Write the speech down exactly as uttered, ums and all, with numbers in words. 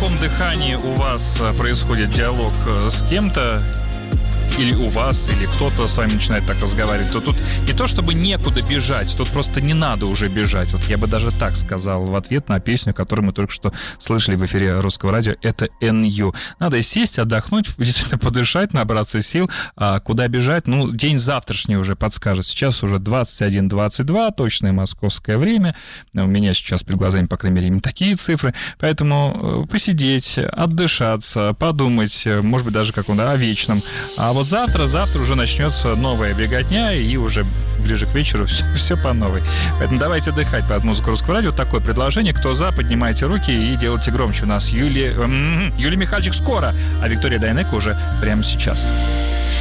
втором дыхании у вас происходит диалог с кем-то, или у вас, или кто-то с вами начинает так разговаривать, то тут не то чтобы некуда бежать, тут просто не надо уже бежать. Вот я бы даже так сказал в ответ на песню, которую мы только что слышали в эфире Русского радио. Это эн ю. Надо сесть, отдохнуть, действительно подышать, набраться сил. А куда бежать? Ну, день завтрашний уже подскажет. Сейчас уже двадцать один двадцать два, точное московское время. У меня сейчас перед глазами, по крайней мере, именно такие цифры. Поэтому посидеть, отдышаться, подумать, может быть, даже как он, о вечном. А вот завтра, завтра уже начнется новая беготня, и уже ближе к вечеру все, все по новой. Поэтому давайте отдыхать под музыку Русского радио. Такое предложение. Кто за, поднимайте руки и делайте громче. У нас Юлия, Юлия Михальчик скоро, а Виктория Дайнеко уже прямо сейчас.